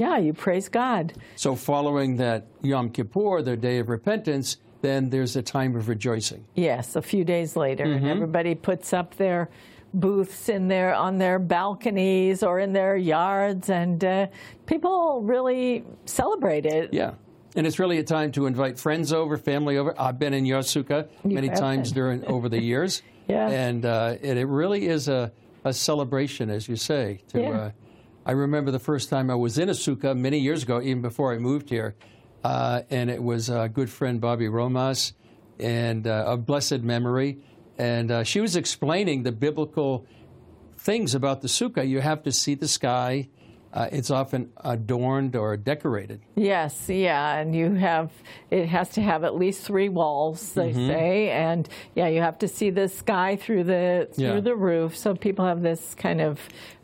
Yeah, you praise God. So following that Yom Kippur, the Day of Repentance, then there's a time of rejoicing. Yes, a few days later, and everybody puts up their booths on their balconies or in their yards, and people really celebrate it. Yeah. And it's really a time to invite friends over, family over. I've been in your sukkah many times over the years. Yeah. And it really is a celebration, as you say. I remember the first time I was in a sukkah many years ago, even before I moved here, and it was a good friend, Bobby Romas, and of blessed memory. And she was explaining the biblical things about the sukkah. You have to see the sky. It's often adorned or decorated. Yes, yeah, and it has to have at least 3 walls, they say, and yeah, you have to see the sky through the roof. So people have this kind of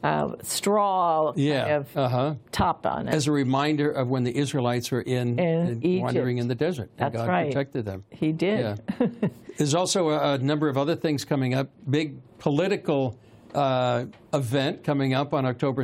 straw kind of top on it, as a reminder of when the Israelites were wandering in the desert, and God protected them. He did. Yeah. There's also a number of other things coming up. Big political event coming up on October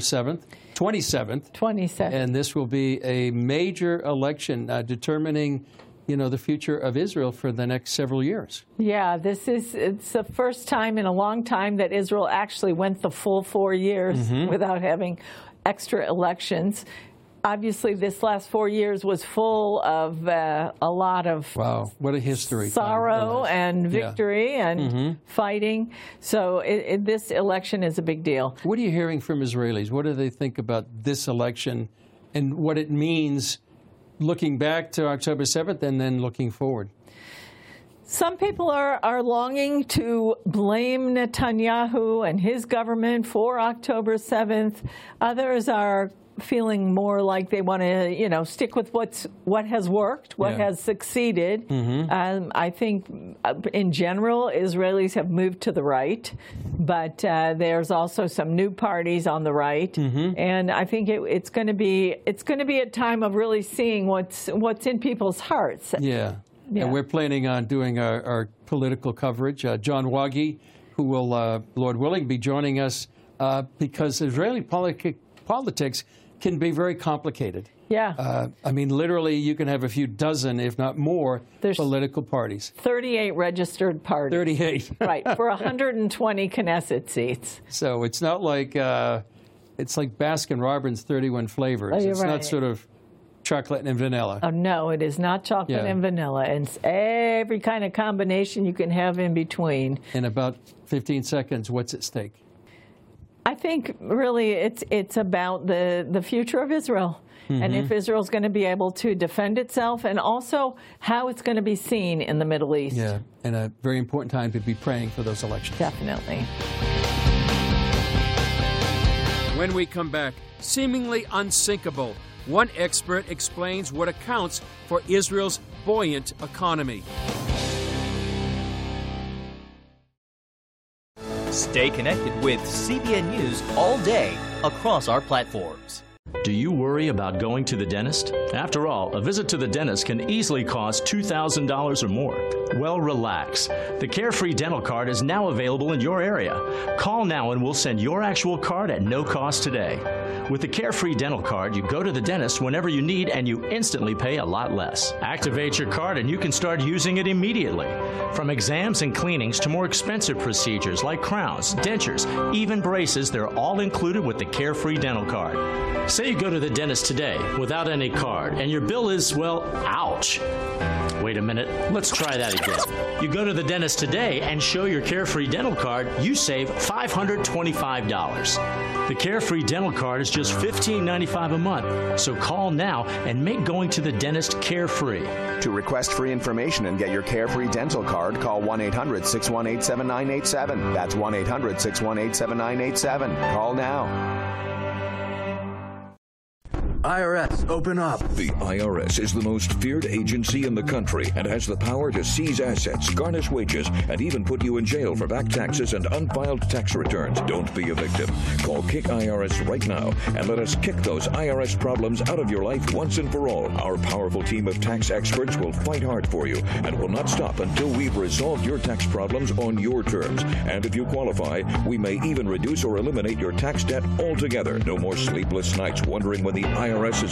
27th. And this will be a major election determining, the future of Israel for the next several years. Yeah, it's the first time in a long time that Israel actually went the full 4 years without having extra elections. Obviously, this last 4 years was full of a lot of what a history! Sorrow and victory and fighting. So this election is a big deal. What are you hearing from Israelis? What do they think about this election and what it means looking back to October 7th and then looking forward? Some people are longing to blame Netanyahu and his government for October 7th. Others are feeling more like they want to, stick with what has worked, what has succeeded. I think, in general, Israelis have moved to the right, but there's also some new parties on the right, and I think it's going to be a time of really seeing what's in people's hearts. Yeah. And we're planning on doing our political coverage. John Wagi, who will, Lord willing, be joining us because Israeli politics can be very complicated. Yeah. Literally, you can have a few dozen, if not more, political parties. 38 registered parties. 38. Right, for 120 Knesset seats. So it's not like, it's like Baskin-Robbins 31 flavors. Oh, it's not sort of chocolate and vanilla. Oh, no, it is not chocolate and vanilla. It's every kind of combination you can have in between. In about 15 seconds, what's at stake? I think really it's about the future of Israel and if Israel's going to be able to defend itself and also how it's going to be seen in the Middle East. Yeah, and a very important time to be praying for those elections. Definitely. When we come back, seemingly unsinkable, one expert explains what accounts for Israel's buoyant economy. Stay connected with CBN News all day across our platforms. Do you worry about going to the dentist? After all, a visit to the dentist can easily cost $2,000 or more. Well, relax. The Carefree Dental Card is now available in your area. Call now and we'll send your actual card at no cost today. With the Carefree Dental Card, you go to the dentist whenever you need and you instantly pay a lot less. Activate your card and you can start using it immediately. From exams and cleanings to more expensive procedures like crowns, dentures, even braces, they're all included with the Carefree Dental Card. Say you go to the dentist today without any card and your bill is, well, ouch. Wait a minute, let's try that again. You go to the dentist today and show your Carefree Dental Card, you save $525. The Carefree Dental Card is just $15.95 a month, so call now and make going to the dentist carefree. To request free information and get your Carefree Dental Card, call 1-800-618-7987. That's 1-800-618-7987. Call now. IRS, open up. The IRS is the most feared agency in the country and has the power to seize assets, garnish wages, and even put you in jail for back taxes and unfiled tax returns. Don't be a victim. Call Kick IRS right now and let us kick those IRS problems out of your life once and for all. Our powerful team of tax experts will fight hard for you and will not stop until we've resolved your tax problems on your terms. And if you qualify, we may even reduce or eliminate your tax debt altogether. No more sleepless nights wondering when the IRS IRS is